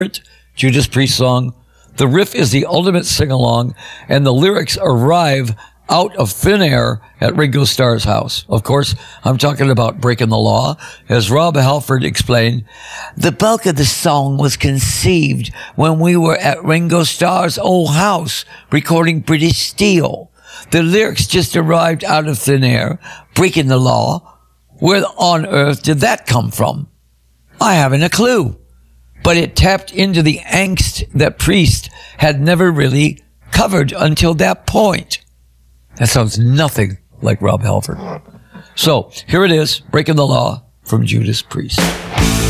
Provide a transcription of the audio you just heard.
Judas Priest song. The riff is the ultimate sing-along, and the lyrics arrive out of thin air at Ringo Starr's house. Of course, I'm talking about Breaking the Law. As Rob Halford explained, the bulk of the song was conceived when we were at Ringo Starr's old house recording British Steel. The lyrics just arrived out of thin air. Breaking the Law. Where on earth did that come from? I haven't a clue. But it tapped into the angst that Priest had never really covered until that point. That sounds nothing like Rob Halford. So, here it is, Breaking the Law from Judas Priest.